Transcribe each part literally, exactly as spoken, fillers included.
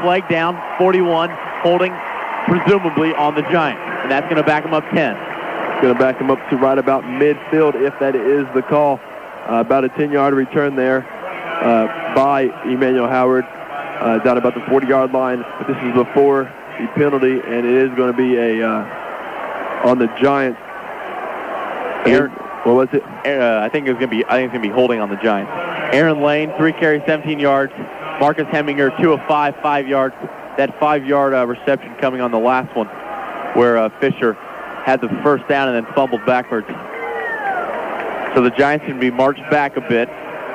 flag down, forty-one, holding presumably on the Giants. And that's going to back him up ten. Going to back him up to right about midfield if that is the call. Uh, about a ten-yard return there uh, by Emmanuel Howard uh, down about the forty-yard line. But this is before the penalty, and it is going to be a uh, on the Giants. Aaron, what was it? Uh, I think it's going to be. I think it's going to be holding on the Giants. Aaron Lane, three carries, seventeen yards. Marcus Heminger, two of five, five yards. That five-yard uh, reception coming on the last one, where uh, Fisher had the first down and then fumbled backwards. So the Giants can be marched back a bit.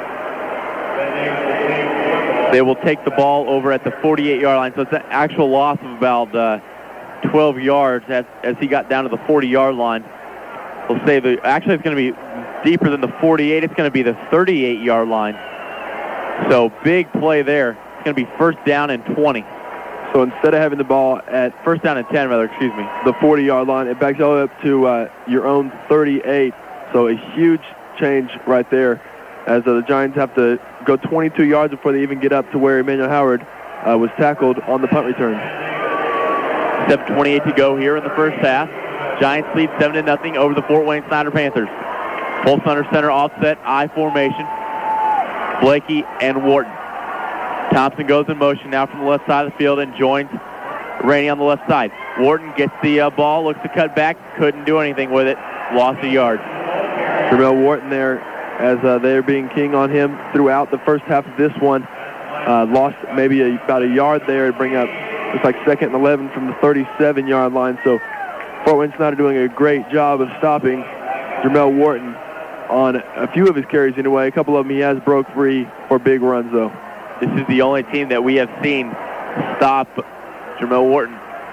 They will take the ball over at the forty-eight-yard line. So it's an actual loss of about uh, twelve yards as, as he got down to the forty-yard line. We'll say the actually it's going to be deeper than the forty-eight. It's going to be the thirty-eight-yard line. So big play there. It's going to be first down and twenty. So instead of having the ball at first down and ten, rather, excuse me, the forty-yard line, it backs all the way up to uh, your own thirty-eight. So a huge change right there, as uh, the Giants have to go twenty-two yards before they even get up to where Emmanuel Howard uh, was tackled on the punt return. seven twenty-eight to go here in the first half. Giants lead seven to nothing over the Fort Wayne Snyder Panthers. Pulse under center offset, I formation. Blakey and Wharton. Thompson goes in motion now from the left side of the field and joins Rainey on the left side. Wharton gets the uh, ball, looks to cut back, couldn't do anything with it, lost a yard. Jermel Wharton there, as uh, they're being king on him throughout the first half of this one. Uh, lost maybe a, about a yard there to bring up, looks like second and eleven from the thirty-seven-yard line. So Fort Wayne Snyder doing a great job of stopping Jermel Wharton on a few of his carries anyway. A couple of them he has broke free for big runs, though. This is the only team that we have seen stop Jermel Wharton.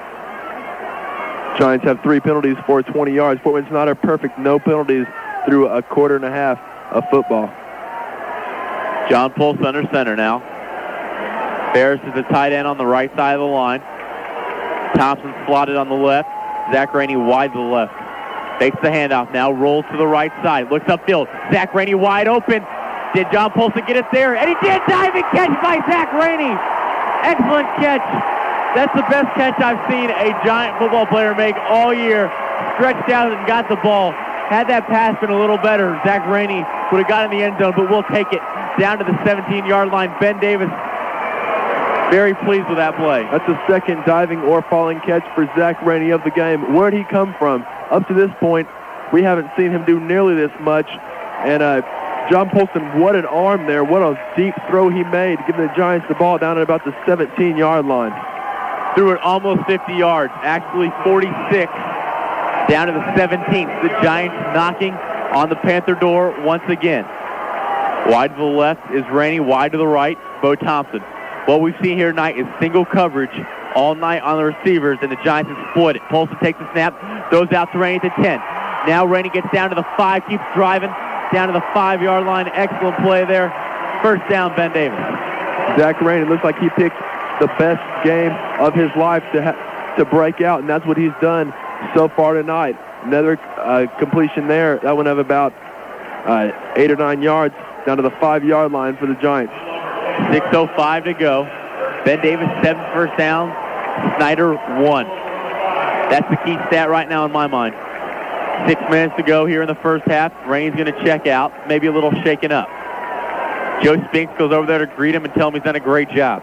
Giants have three penalties for twenty yards. Fort Wayne Snyder perfect, no penalties through a quarter and a half of football. John Pulse under center now. Ferris is the tight end on the right side of the line. Thompson slotted on the left. Zach Rainey wide to the left. Takes the handoff now, rolls to the right side, looks upfield. Zach Rainey wide open. Did John Polson get it there? And he did! Diving catch by Zach Rainey. Excellent catch. That's the best catch I've seen a Giant football player make all year. Stretched out and got the ball. Had that pass been a little better, Zach Rainey would have got in the end zone, but we'll take it down to the seventeen-yard line. Ben Davis very pleased with that play. That's the second diving or falling catch for Zach Rainey of the game. Where'd he come from? Up to this point, we haven't seen him do nearly this much. And uh, John Polson, what an arm there. What a deep throw he made, giving the Giants the ball down at about the seventeen-yard line. Threw it almost fifty yards, actually forty-six, down to the seventeenth. The Giants knocking on the Panther door once again. Wide to the left is Rainey, wide to the right, Bo Thompson. What we've seen here tonight is single coverage all night on the receivers, and the Giants have split it. Polson takes the snap, throws out to Rainey at the ten. Now Rainey gets down to the five, keeps driving down to the five-yard line. Excellent play there. First down, Ben Davis. Zach Rainey looks like he picked the best game of his life to ha- to break out, and that's what he's done so far tonight. Another uh, completion there. That one of about uh, eight or nine yards down to the five-yard line for the Giants. six oh five to go. Ben Davis, seven first down. Snyder, one. That's the key stat right now in my mind. Six minutes to go here in the first half. Rainey's going to check out, maybe a little shaken up. Joe Spinks goes over there to greet him and tell him he's done a great job.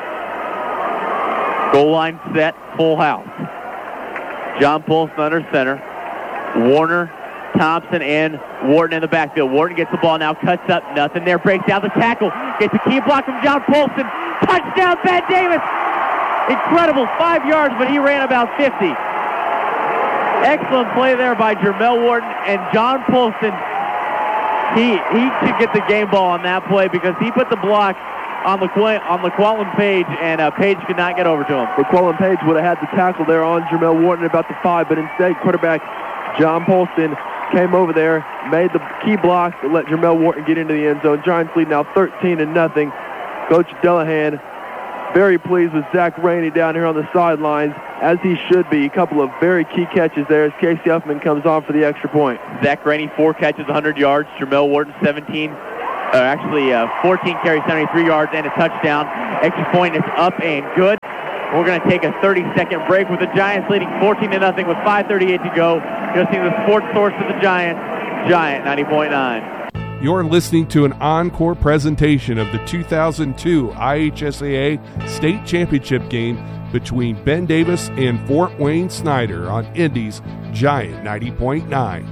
Goal line set, full house. John Polson under center. Warner, Thompson, and Wharton in the backfield. Wharton gets the ball now, cuts up, nothing there, breaks down the tackle, gets a key block from John Polson. Touchdown, Ben Davis. Incredible, five yards, but he ran about fifty. Excellent play there by Jermel Wharton, and John Polson, he he should get the game ball on that play because he put the block on LaQuan, on LaQuallen Page, and uh, Page could not get over to him. LaQuallen Page would have had the tackle there on Jermel Wharton about the five, but instead quarterback John Polson came over there, made the key block to let Jermel Wharton get into the end zone. Giants lead now thirteen to nothing. Coach Delahan very pleased with Zach Rainey down here on the sidelines, as he should be. A couple of very key catches there as Casey Huffman comes on for the extra point. Zach Rainey, four catches, one hundred yards. Jermel Wharton, seventeen Uh, actually, uh, fourteen carries, seventy-three yards, and a touchdown. Extra point is up and good. We're going to take a thirty-second break with the Giants leading fourteen to nothing with five thirty-eight to go. You're listening to the sports source of the Giants, Giant ninety point nine. You're listening to an encore presentation of the two thousand two I H S A A State Championship game between Ben Davis and Fort Wayne Snyder on Indy's Giant ninety point nine.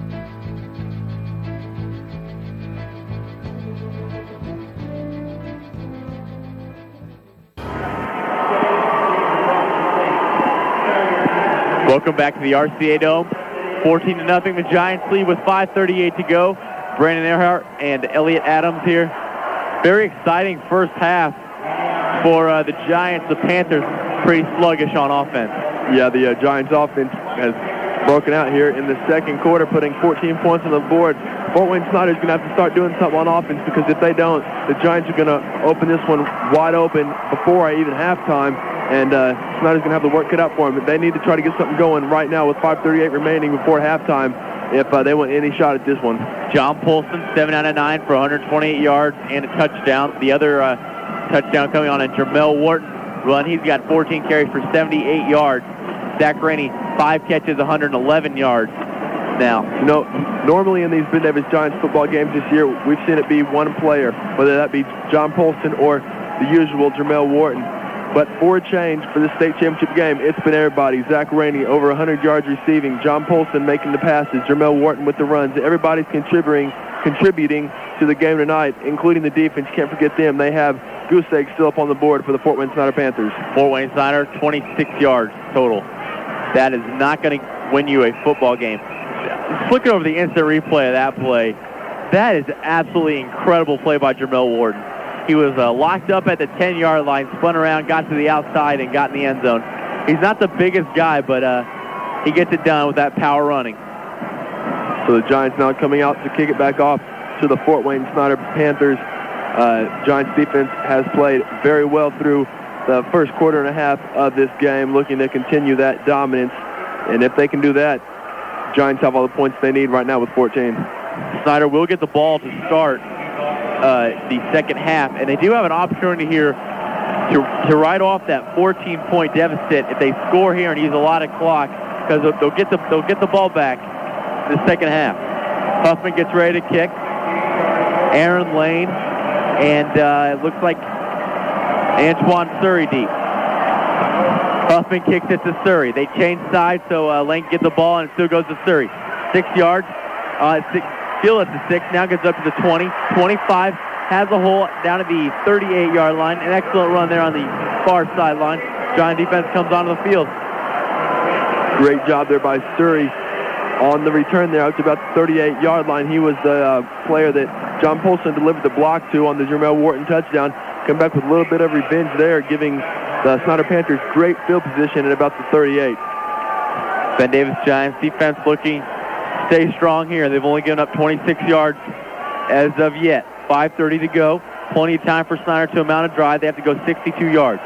Welcome back to the R C A Dome. fourteen to nothing. The Giants lead with five thirty-eight to go. Brandon Earhart and Elliott Adams here. Very exciting first half for uh, the Giants. The Panthers pretty sluggish on offense. Yeah, the uh, Giants offense has broken out here in the second quarter, putting fourteen points on the board. Fort Wayne Snyder's going to have to start doing something on offense, because if they don't, the Giants are going to open this one wide open before even halftime, and uh, Snyder's going to have the work cut out for them. They need to try to get something going right now with five thirty-eight remaining before halftime if uh, they want any shot at this one. John Polson, seven out of nine for one hundred twenty-eight yards and a touchdown. The other uh, touchdown coming on a Jermel Wharton run. He's got fourteen carries for seventy-eight yards. Zach Rainey, five catches, one hundred eleven yards. Now, you know, normally in these Ben Davis Giants football games this year, we've seen it be one player, whether that be John Polson or the usual Jermel Wharton. But for a change, for the state championship game, it's been everybody. Zach Rainey, over one hundred yards receiving. John Polson making the passes. Jermel Wharton with the runs. Everybody's contributing contributing to the game tonight, including the defense. Can't forget them. They have goose eggs still up on the board for the Fort Wayne Snyder Panthers. Fort Wayne Snyder, twenty-six yards total. That is not going to win you a football game. Just looking over the instant replay of that play, that is absolutely incredible play by Jermel Wharton. He was uh, locked up at the ten-yard line, spun around, got to the outside, and got in the end zone. He's not the biggest guy, but uh, he gets it done with that power running. So the Giants now coming out to kick it back off to the Fort Wayne Snyder Panthers. Uh, Giants defense has played very well through the first quarter and a half of this game, looking to continue that dominance. And if they can do that, Giants have all the points they need right now with fourteen. Snyder will get the ball to start uh, the second half, and they do have an opportunity here to to write off that fourteen-point deficit if they score here and use a lot of clock, because they'll, they'll get the they'll get the ball back in the second half. Huffman gets ready to kick. Aaron Lane, and uh, it looks like Antoine Surrey deep. Huffman kicks it to Surrey. They change sides, so uh, Lane gets the ball, and it still goes to Surrey. Six yards. Uh, six, still at the six. Now gets up to the twenty. twenty-five. Has a hole down at the thirty-eight-yard line. An excellent run there on the far sideline. Giant defense comes onto the field. Great job there by Surrey on the return there up to about the thirty-eight-yard line. He was the uh, player that John Polson delivered the block to on the Jermel Wharton touchdown. Come back with a little bit of revenge there, giving the Snyder Panthers great field position at about the thirty-eight. Ben Davis Giants defense looking to stay strong here. They've only given up twenty-six yards as of yet. five thirty to go. Plenty of time for Snyder to mount a drive. They have to go sixty-two yards.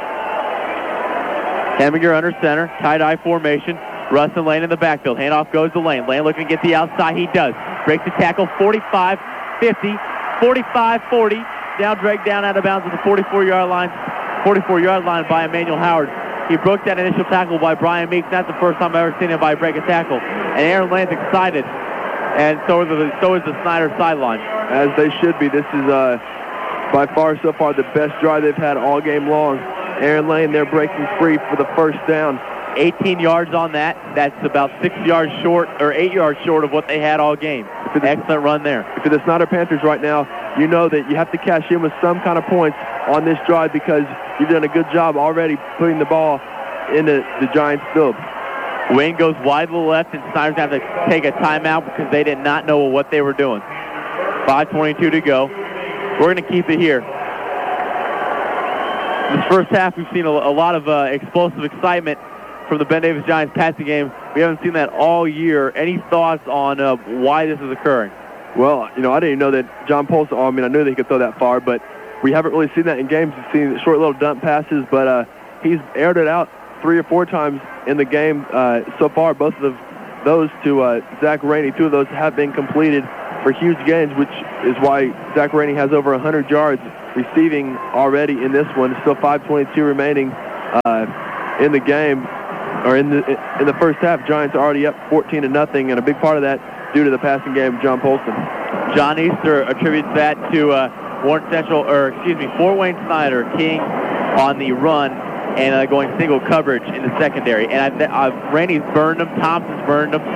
Heminger under center. Tie-dye formation. Russ and Lane in the backfield. Handoff goes to Lane. Lane looking to get the outside. He does. Breaks the tackle. forty-five, fifty, forty-five, forty. Now dragged down out of bounds at the forty-four-yard line. forty-four-yard line by Emmanuel Howard. He broke that initial tackle by Brian Meeks. That's the first time I've ever seen anybody break a tackle. And Aaron Lane's excited. And so is the, so is the Snyder sideline. As they should be. This is uh, by far so far the best drive they've had all game long. Aaron Lane there breaking free for the first down. eighteen yards on that. That's about six yards short, or eight yards short of what they had all game. Excellent run there. If you're the Snyder Panthers right now, you know that you have to cash in with some kind of points on this drive, because you've done a good job already putting the ball into the Giants' field. Wayne goes wide to the left, and Snyder's going to have to take a timeout because they did not know what they were doing. five twenty-two to go. We're going to keep it here. This first half, we've seen a, a lot of uh, explosive excitement from the Ben Davis Giants passing game. We haven't seen that all year. Any thoughts on uh, why this is occurring? Well, you know, I didn't even know that John Polson, I mean, I knew that he could throw that far, but we haven't really seen that in games. We've seen short little dump passes, but uh, he's aired it out three or four times in the game uh, so far. Both of those to uh, Zach Rainey, two of those have been completed. for huge gains, which is why Zach Rainey has over one hundred yards receiving already in this one. Still five twenty-two remaining uh, in the game, or in the in the first half. Giants are already up fourteen to nothing, and a big part of that due to the passing game of John Polston. John Easter attributes that to uh, Warren Central, or excuse me, Fort Wayne Snyder king on the run and uh, going single coverage in the secondary. And I, uh, Rainey's burned them, Thompson's burned them.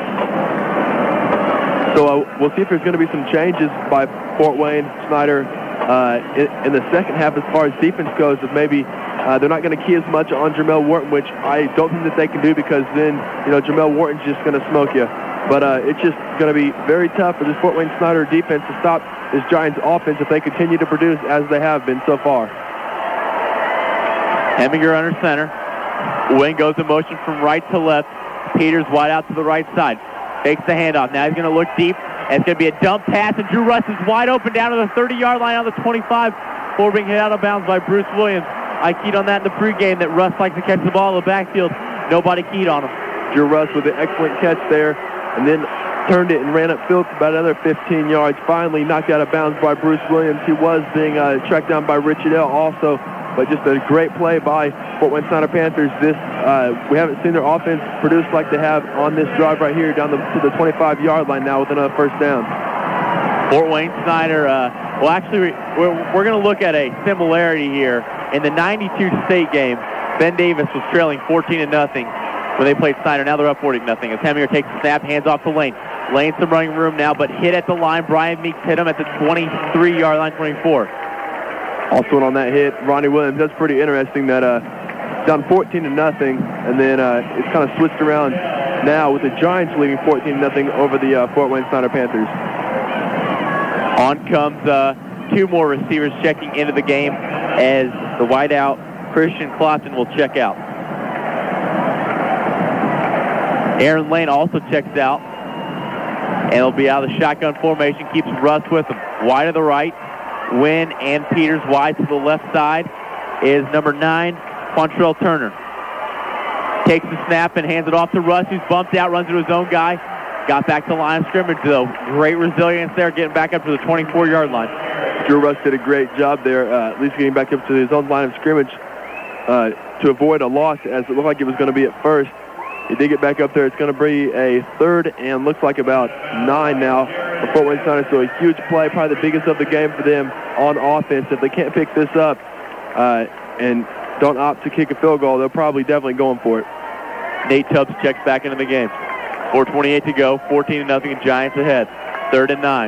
So uh, we'll see if there's going to be some changes by Fort Wayne Snyder uh, in, in the second half as far as defense goes. If maybe uh, they're not going to key as much on Jamel Wharton, which I don't think that they can do, because then you know Jamel Wharton's just going to smoke you. But uh, it's just going to be very tough for this Fort Wayne Snyder defense to stop this Giants offense if they continue to produce as they have been so far. Heminger under center. Wing goes in motion from right to left. Peters wide out to the right side. Fakes the handoff. Now he's going to look deep. And it's going to be a dump pass, and Drew Russ is wide open down to the thirty-yard line on the twenty-five. Before being hit out of bounds by Bruce Williams. I keyed on that in the pregame that Russ likes to catch the ball in the backfield. Nobody keyed on him. Drew Russ with an excellent catch there, and then turned it and ran upfield for about another fifteen yards. Finally knocked out of bounds by Bruce Williams. He was being uh, tracked down by Richard L. also, but just a great play by Fort Wayne Snyder Panthers. This uh, we haven't seen their offense produce like they have on this drive right here down the, to the twenty-five-yard line now with another first down. Fort Wayne Snyder, uh, well, actually, we're, we're going to look at a similarity here. In the ninety-two state game, Ben Davis was trailing fourteen to nothing when they played Snyder. Now they're up forty to nothing. As Heminger takes the snap, hands off to Lane. Lane some running room now, but hit at the line. Brian Meeks hit him at the twenty-three-yard line, twenty-four. Also on that hit, Ronnie Williams. That's pretty interesting that uh, down fourteen to nothing, and then uh, it's kind of switched around now with the Giants leading fourteen to nothing over the uh, Fort Wayne Snyder Panthers. On comes uh, two more receivers checking into the game as the wideout Christian Clopton will check out. Aaron Lane also checks out, and he'll be out of the shotgun formation. Keeps Russ with him. Wide to the right. Wynn and Peters wide to the left side is number nine, Quantrell Turner. Takes the snap and hands it off to Russ, who's bumped out, runs into his own guy. Got back to the line of scrimmage, though. Great resilience there, getting back up to the twenty-four-yard line. Drew Russ did a great job there, uh, at least getting back up to his own line of scrimmage uh, to avoid a loss, as it looked like it was going to be at first. He did get back up there. It's going to be a third and looks like about nine now for Fort Wayne Snyder. So a huge play, probably the biggest of the game for them on offense. If they can't pick this up uh, and don't opt to kick a field goal, they're probably definitely going for it. Nate Tubbs checks back into the game. four twenty-eight to go, fourteen to nothing, Giants ahead. Third and nine.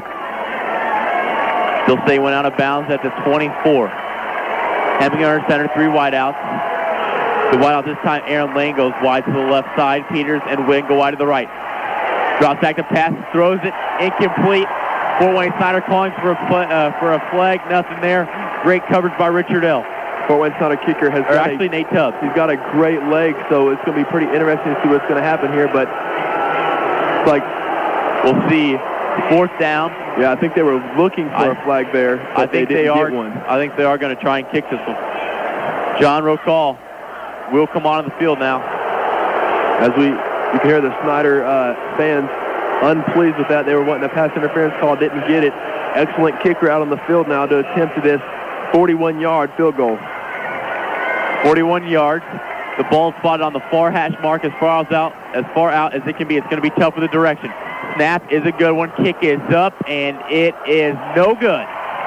Still stay went out of bounds at the twenty-four. Heminger under center, three wideouts. The wideout this time, Aaron Lane goes wide to the left side. Peters and Wynn go wide to the right. Drops back to pass, throws it, incomplete. Fort Wayne Snyder calling for a play, uh, for a flag, nothing there. Great coverage by Richard L. Fort Wayne Snyder kicker has or got actually a, Nate Tubbs. He's got a great leg, so it's going to be pretty interesting to see what's going to happen here. But it's like we'll see. Fourth down. Yeah, I think they were looking for I, a flag there, but I think they didn't they are. get one. I think they are going to try and kick this one. John Rocall will come onto the field now. As we you can hear the Snyder uh, fans unpleased with that. They were wanting a pass interference call, didn't get it. Excellent kicker out on the field now to attempt this forty-one-yard field goal. forty-one yards. The ball spotted on the far hash mark as far as out as far out as it can be. It's going to be tough with the direction. Snap is a good one. Kick is up, and it is no good.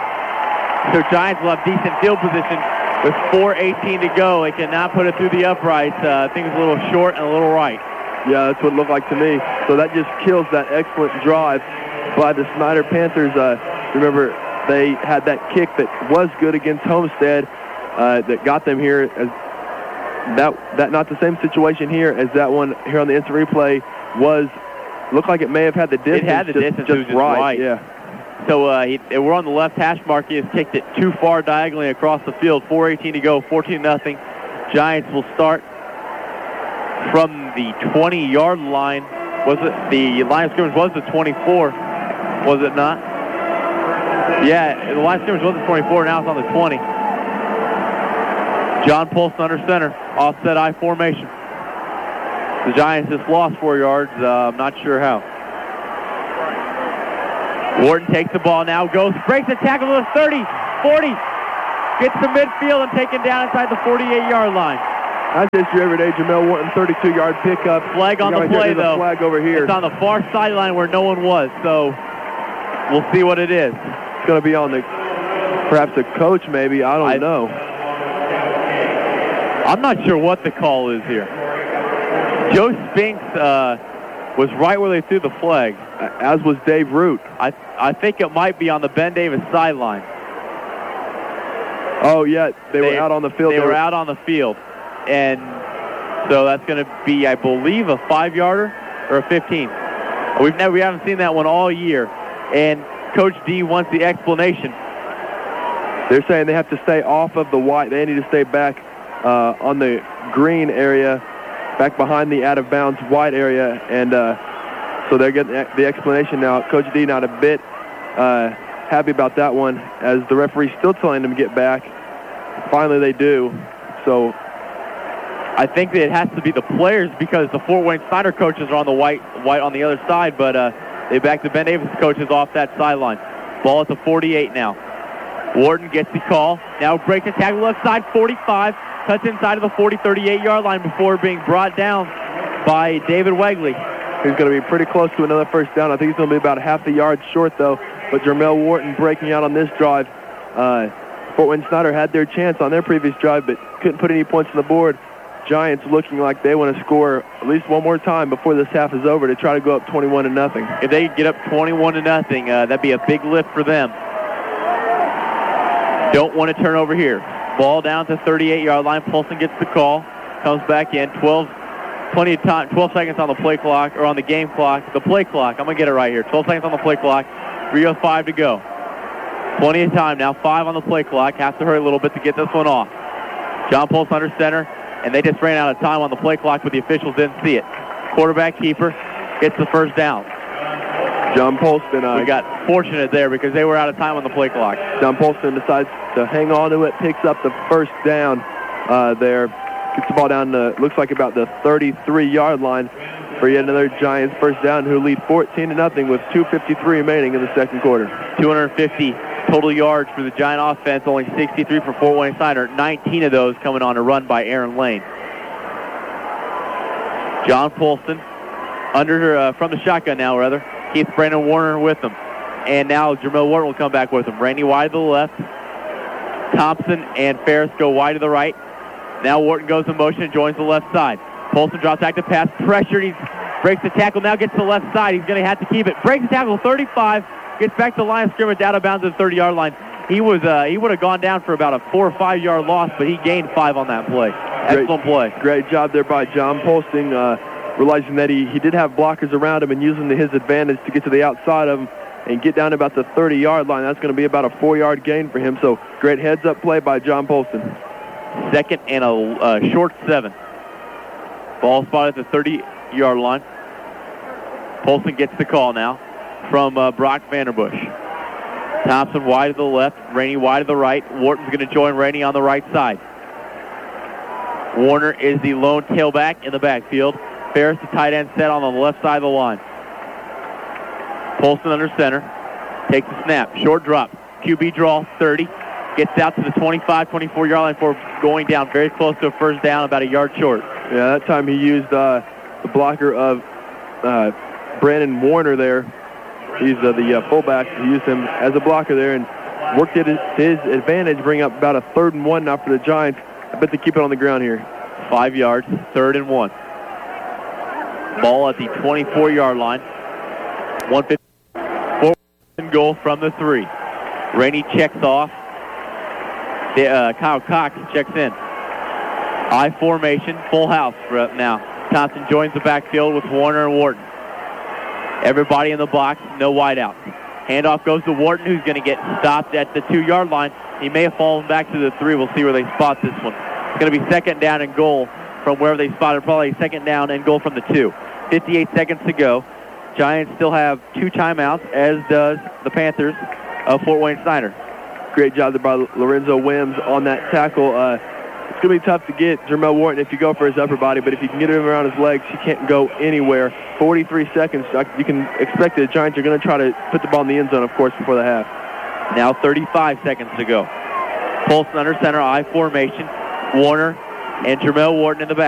So Giants will have decent field position with four eighteen to go. They cannot put it through the uprights. Uh, I think it's a little short and a little right. Yeah, that's what it looked like to me. So that just kills that excellent drive by the Snyder Panthers. Uh, remember, they had that kick that was good against Homestead uh, that got them here. As that that not the same situation here as that one here on the instant replay was. Looked like it may have had the distance. It had the just, distance. Just it was just right. right. Yeah. So uh, he, we're on the left hash mark. He has kicked it too far diagonally across the field. four eighteen to go, fourteen nothing. Giants will start from the twenty-yard line. Was it the line of scrimmage was the twenty-four? Was it not? Yeah, the line of scrimmage was the twenty-four. Now it's on the twenty. John Polston under center, offset I formation. The Giants just lost four yards. Uh, I'm not sure how. Wharton takes the ball now, goes, breaks the tackle to the thirty, forty, gets to midfield and taken down inside the forty-eight-yard line. That's just your everyday Jamel Wharton thirty-two-yard pickup. Flag on the play, though. Flag over here. It's on the far sideline where no one was, so we'll see what it is. It's going to be on the, perhaps a coach maybe, I don't I, know. I'm not sure what the call is here. Joe Spinks uh, was right where they threw the flag. As was Dave Root. I I think it might be on the Ben Davis sideline. Oh, yeah, they, they were out on the field. They, they were, were out on the field. And so that's going to be, I believe, a five-yarder or a fifteen. We've never, we haven't seen that one all year. And Coach D wants the explanation. They're saying they have to stay off of the white. They need to stay back uh, on the green area, back behind the out-of-bounds white area. And uh, so they're getting the explanation now. Coach D not a bit uh, happy about that one, as the referee's still telling them to get back. Finally they do. So I think that it has to be the players, because the Fort Wayne Snyder coaches are on the white white on the other side, but uh, they back the Ben Davis coaches off that sideline. Ball at the forty-eight now. Wharton gets the call. Now breaks the tackle left side, forty-five. Cuts inside of the forty, thirty-eight-yard line before being brought down by David Wegley. He's going to be pretty close to another first down. I think he's going to be about half a yard short, though. But Jermel Wharton breaking out on this drive. Uh, Fort Wayne Snyder had their chance on their previous drive, but couldn't put any points on the board. Giants looking like they want to score at least one more time before this half is over to try to go up twenty-one to nothing. If they get up twenty-one to nothing, uh, that'd be a big lift for them. Don't want to turn over here. Ball down to thirty-eight-yard line. Polson gets the call, comes back in. twelve, plenty of time. twelve seconds on the play clock, or on the game clock. The play clock. I'm gonna get it right here. twelve seconds on the play clock. three oh five to go. Plenty of time now. Five on the play clock. Have to hurry a little bit to get this one off. John Polson under center. And they just ran out of time on the play clock, but the officials didn't see it. Quarterback keeper gets the first down. John Polston. Uh, we got fortunate there because they were out of time on the play clock. John Polston decides to hang on to it, picks up the first down uh, there. Gets the ball down to, looks like about the thirty-three-yard line for yet another Giants first down, who lead fourteen to nothing with two fifty-three remaining in the second quarter. two hundred fifty total yards for the Giant offense, only sixty-three for Fort Wayne Snyder. nineteen of those coming on a run by Aaron Lane. John Polston under uh, from the shotgun now, rather. Keeps Brandon Warner with him. And now Jermel Wharton will come back with him. Randy wide to the left. Thompson and Ferris go wide to the right. Now Wharton goes in motion and joins the left side. Polston drops back to pass. Pressured. He breaks the tackle. Now gets to the left side. He's going to have to keep it. Breaks the tackle thirty-five. Gets back to the line of scrimmage, out of bounds at the thirty-yard line. He was uh, he would have gone down for about a four or five yard loss, but he gained five on that play. Excellent great, play. Great job there by John Polston, uh, realizing that he, he did have blockers around him and using to his advantage to get to the outside of him and get down to about the thirty-yard line. That's going to be about a four-yard gain for him. So great heads-up play by John Polston. Second and a uh, short seven. Ball spotted at the thirty-yard line. Polston gets the call now from uh, Brock Vanderbush. Thompson wide to the left, Rainey wide to the right. Wharton's going to join Rainey on the right side. Warner is the lone tailback in the backfield. Ferris, the tight end, set on the left side of the line. Polston under center. Takes the snap. Short drop. Q B draw, thirty. Gets out to the twenty-five, twenty-four-yard line before going down very close to a first down, about a yard short. Yeah, that time he used uh, the blocker of uh, Brandon Warner there. He's uh, the uh, fullback. He used him as a blocker there and worked it to his advantage, bring up about a third and one now for the Giants. I bet they keep it on the ground here. Five yards, third and one. Ball at the twenty-four-yard line. one fifty. Four goal from the three. Rainey checks off. The, uh, Kyle Cox checks in. I formation, full house for now. Thompson joins the backfield with Warner and Wharton. Everybody in the box, no wideouts. Handoff goes to Wharton, who's going to get stopped at the two-yard line. He may have fallen back to the three. We'll see where they spot this one. It's going to be second down and goal from wherever they spotted, probably second down and goal from the two. fifty-eight seconds to go. Giants still have two timeouts, as does the Panthers of Fort Wayne Snyder. Great job there by Lorenzo Wims on that tackle. Uh, It's going to be tough to get Jermel Wharton if you go for his upper body, but if you can get him around his legs, he can't go anywhere. forty-three seconds, you can expect the Giants are going to try to put the ball in the end zone, of course, before the half. Now thirty-five seconds to go. Polson under center, I formation. Warner and Jermel Wharton in the back.